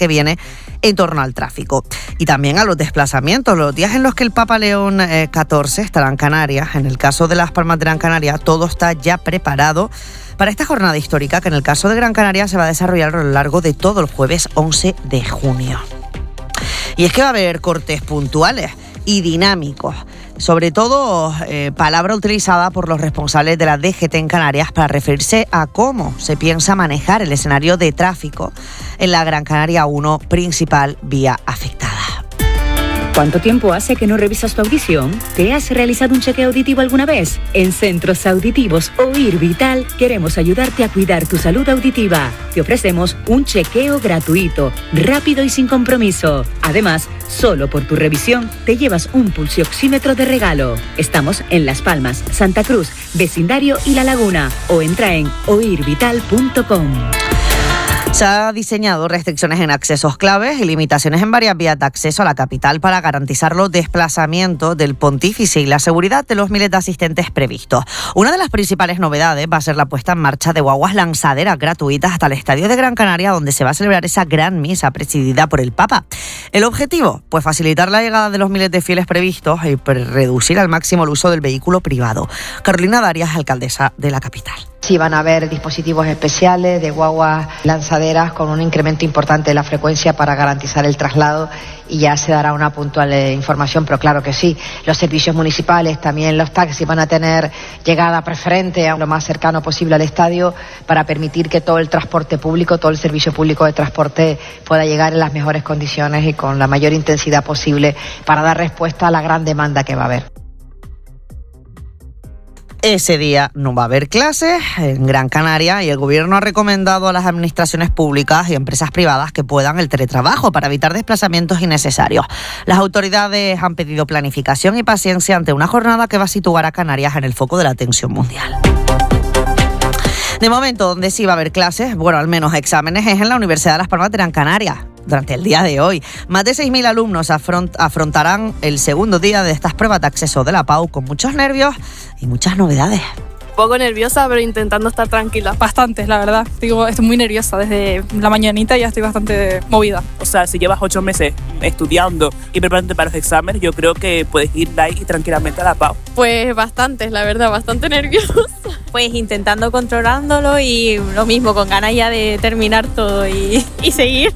que viene en torno al tráfico. Y también a los desplazamientos, los días en los que el Papa León XIV estará en Canarias. En el caso de Las Palmas de Gran Canaria, todo está ya preparado para esta jornada histórica que en el caso de Gran Canaria se va a desarrollar a lo largo de todo el jueves 11 de junio. Y es que va a haber cortes puntuales y dinámicos. Sobre todo, palabra utilizada por los responsables de la DGT en Canarias para referirse a cómo se piensa manejar el escenario de tráfico en la Gran Canaria 1, principal vía afectada. ¿Cuánto tiempo hace que no revisas tu audición? ¿Te has realizado un chequeo auditivo alguna vez? En Centros Auditivos Oír Vital queremos ayudarte a cuidar tu salud auditiva. Te ofrecemos un chequeo gratuito, rápido y sin compromiso. Además, solo por tu revisión te llevas un pulsioxímetro de regalo. Estamos en Las Palmas, Santa Cruz, Vecindario y La Laguna. O entra en oirvital.com. Se ha diseñado restricciones en accesos claves y limitaciones en varias vías de acceso a la capital para garantizar los desplazamientos del pontífice y la seguridad de los miles de asistentes previstos. Una de las principales novedades va a ser la puesta en marcha de guaguas lanzaderas gratuitas hasta el Estadio de Gran Canaria, donde se va a celebrar esa gran misa presidida por el Papa. ¿El objetivo? Pues facilitar la llegada de los miles de fieles previstos y reducir al máximo el uso del vehículo privado. Carolina Darias, alcaldesa de la capital. Sí, van a haber dispositivos especiales de guaguas lanzaderas con un incremento importante de la frecuencia para garantizar el traslado y ya se dará una puntual información, pero claro que sí, los servicios municipales, también los taxis van a tener llegada preferente a lo más cercano posible al estadio para permitir que todo el transporte público, todo el servicio público de transporte pueda llegar en las mejores condiciones y con la mayor intensidad posible para dar respuesta a la gran demanda que va a haber. Ese día no va a haber clases en Gran Canaria y el gobierno ha recomendado a las administraciones públicas y empresas privadas que puedan el teletrabajo para evitar desplazamientos innecesarios. Las autoridades han pedido planificación y paciencia ante una jornada que va a situar a Canarias en el foco de la atención mundial. De momento, donde sí va a haber clases, bueno, al menos exámenes, es en la Universidad de Las Palmas de Gran Canaria. Durante el día de hoy, más de 6.000 alumnos afrontarán el segundo día de estas pruebas de acceso de la PAU con muchos nervios y muchas novedades. Un poco nerviosa, pero intentando estar tranquila. Bastante, la verdad. Estoy muy nerviosa. Desde la mañanita ya estoy bastante movida. O sea, si llevas 8 meses estudiando y preparándote para los exámenes, yo creo que puedes ir ahí tranquilamente a la PAU. Pues bastante, la verdad, bastante nerviosa. Pues intentando controlándolo y lo mismo, con ganas ya de terminar todo y seguir.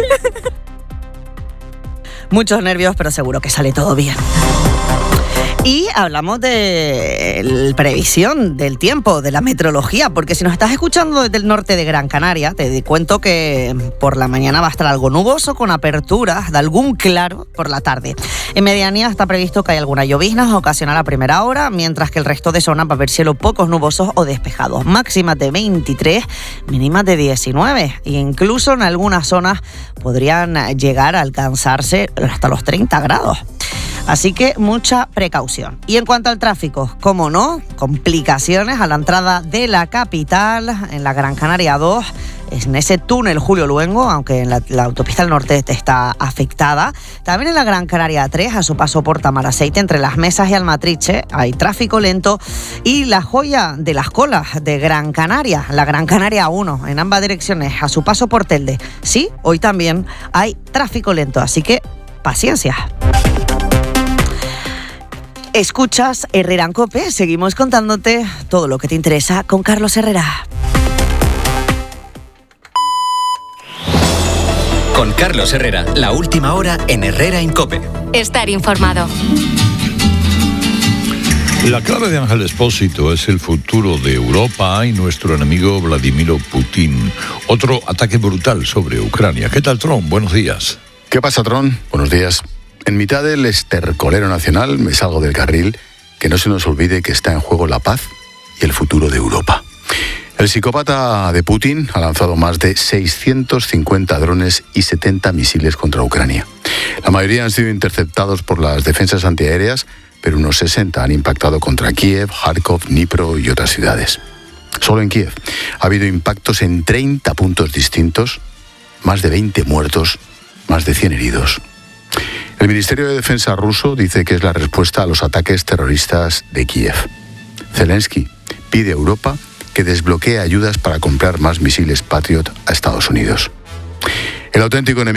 Muchos nervios, pero seguro que sale todo bien. Y hablamos de la previsión del tiempo, de la meteorología, porque si nos estás escuchando desde el norte de Gran Canaria, te cuento que por la mañana va a estar algo nuboso con aperturas de algún claro por la tarde. En medianía está previsto que hay alguna llovizna ocasional a primera hora, mientras que el resto de zonas va a haber cielo pocos nubosos o despejados. Máximas de 23, mínimas de 19. E incluso en algunas zonas podrían llegar a alcanzarse hasta los 30 grados. Así que mucha precaución. Y en cuanto al tráfico, ¿cómo no? Complicaciones a la entrada de la capital, en la Gran Canaria 2, en ese túnel Julio Luengo, aunque en la autopista del norte está afectada. También en la Gran Canaria 3, a su paso por Tamaraceite, entre Las Mesas y Almatriche, hay tráfico lento. Y la joya de las colas de Gran Canaria, la Gran Canaria 1, en ambas direcciones, a su paso por Telde. Sí, hoy también hay tráfico lento, así que paciencia. Escuchas Herrera en COPE, seguimos contándote todo lo que te interesa con Carlos Herrera. Con Carlos Herrera, la última hora en Herrera en COPE. Estar informado. La clave de Ángel Expósito es el futuro de Europa y nuestro enemigo Vladimir Putin. Otro ataque brutal sobre Ucrania. ¿Qué tal, Tron? Buenos días. ¿Qué pasa, Tron? Buenos días. En mitad del estercolero nacional me salgo del carril, que no se nos olvide que está en juego la paz y el futuro de Europa. El psicópata de Putin ha lanzado más de 650 drones y 70 misiles contra Ucrania. La mayoría han sido interceptados por las defensas antiaéreas, pero unos 60 han impactado contra Kiev, Kharkov, Dnipro y otras ciudades. Solo en Kiev ha habido impactos en 30 puntos distintos, más de 20 muertos, más de 100 heridos. El Ministerio de Defensa ruso dice que es la respuesta a los ataques terroristas de Kiev. Zelensky pide a Europa que desbloquee ayudas para comprar más misiles Patriot a Estados Unidos. El auténtico enemigo